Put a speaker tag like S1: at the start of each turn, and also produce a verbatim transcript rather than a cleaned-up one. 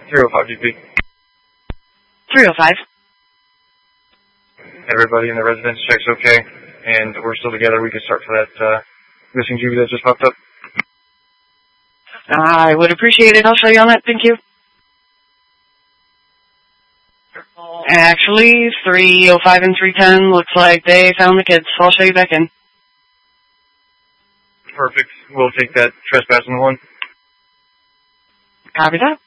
S1: three oh five G P.
S2: three oh five.
S1: Everybody in the residence checks okay, and we're still together. We can start for that uh, missing Q B that just popped up.
S2: I would appreciate it. I'll show you on that. Thank you. Actually, three oh five and three ten looks like they found the kids, so I'll show you back in.
S1: Perfect. We'll take that trespassing one.
S2: Copy that.